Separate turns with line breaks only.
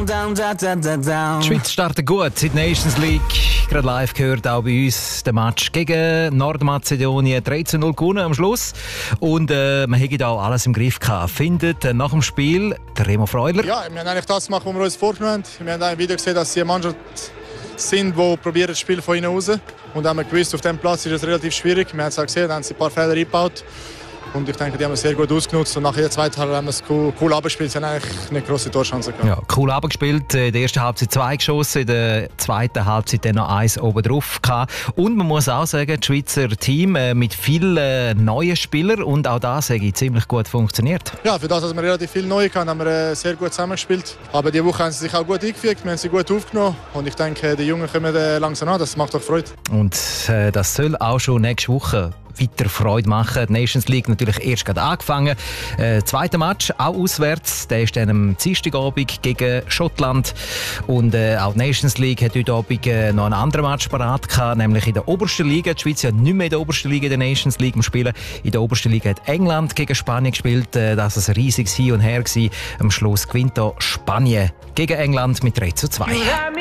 Die Schweiz startet gut in der Nations League. Gerade live gehört auch bei uns der Match gegen Nordmazedonien. 3:0 gewonnen am Schluss. Und man hat auch alles im Griff gehabt. Findet nach dem Spiel der Remo Freudler.
Ja, wir haben eigentlich das gemacht, was wir uns vorgenommen haben. Wir haben auch wieder gesehen, dass sie eine Mannschaft sind, die probieren das Spiel von innen raus. Und haben gewusst, auf diesem Platz ist es relativ schwierig. Wir haben es auch gesehen, da haben sie ein paar Fehler eingebaut. Und ich denke, die haben es sehr gut ausgenutzt. Und nach der zweiten Halbzeit haben wir es cool abgespielt. Sie haben eigentlich eine grosse Torchance gehabt.
Ja, cool abgespielt. In der ersten Halbzeit 2 geschossen, in der zweiten Halbzeit dann noch 1 oben drauf gehabt. Und man muss auch sagen, das Schweizer Team mit vielen neuen Spielern. Und auch das hat ziemlich gut funktioniert.
Ja, für das, dass wir relativ viele neue hatten, haben wir sehr gut zusammengespielt. Aber diese Woche haben sie sich auch gut eingefügt. Wir haben sie gut aufgenommen. Und ich denke, die Jungen kommen langsam an. Das macht doch Freude.
Und das soll auch schon nächste Woche weiter Freude machen. Die Nations League natürlich erst gerade angefangen. Zweiter Match, auch auswärts. Der ist dann am Dienstagabend gegen Schottland. Und auch die Nations League hat heute Abend noch einen anderen Match parat gehabt, nämlich in der obersten Liga. Die Schweiz hat nicht mehr in der obersten Liga der Nations League spielen. In der obersten Liga hat England gegen Spanien gespielt. Das war ein riesiges Hin und Her gewesen. Am Schluss gewinnt da Spanien gegen England mit 3:2.